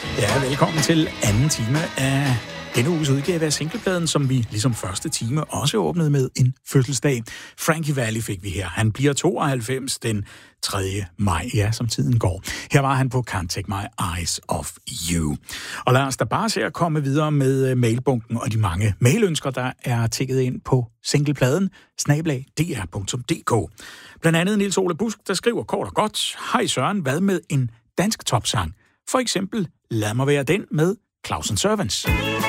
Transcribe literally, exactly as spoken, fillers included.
Ja, velkommen til anden time af denne uges udgave af singlepladen, som vi ligesom første time også åbnede med en fødselsdag. Frankie Valli fik vi her. Han bliver tooghalvfems den tredje maj, ja, som tiden går. Her var han på Can't Take My Eyes Off You. Og lad os da bare se at komme videre med mailbunken og de mange mailønsker, der er tækket ind på singlepladen snabel-a d r punktum d k. Blandt andet Niels Ole Busk, der skriver kort og godt: Hej Søren, hvad med en dansk topsang? For eksempel Lad mig være den med Clausen Servants.